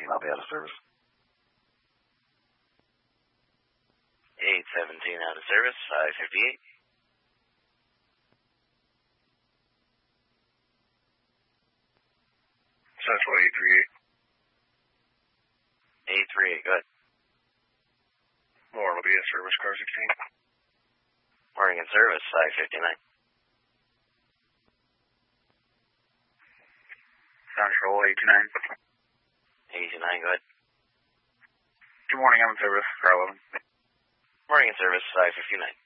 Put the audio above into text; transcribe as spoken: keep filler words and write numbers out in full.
seventeen, I'll be out of service. eight seventeen out of service, five fifty-eight. Central eight three eight. eight three eight, go ahead. Lauren will be at service, car sixteen. Morning in service, five fifty-nine. Central eighty-nine. eighty-nine, go ahead. Good morning, I'm in service, car eleven. Morning in service, five fifty-nine.